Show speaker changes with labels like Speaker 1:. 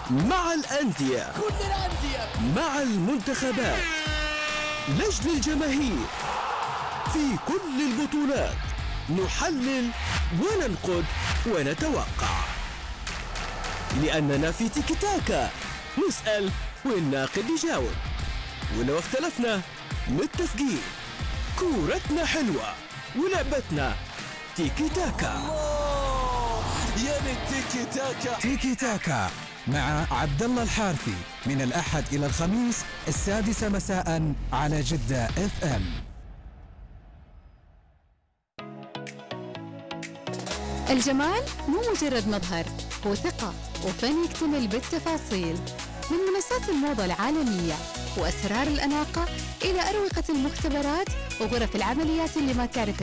Speaker 1: مع الأندية،
Speaker 2: كل الأندية،
Speaker 1: مع المنتخبات، لجل الجماهير، في كل البطولات نحلل وننقد ونتوقع، لأننا في تيكي تاكا نسأل والناقد يجاوب، ولو اختلفنا متفقين. كورتنا حلوة ولعبتنا تيكي تاكا.
Speaker 2: الله يا التيكي تاكا.
Speaker 3: تيكي تاكا مع عبد الله الحارثي من الأحد إلى الخميس 6 مساء على جدة اف ام.
Speaker 4: الجمال مو مجرد مظهر، هو ثقة وفن يكتمل بالتفاصيل. من منصات الموضة العالمية وأسرار الأناقة إلى أروقة المختبرات وغرف العمليات اللي ما تعرف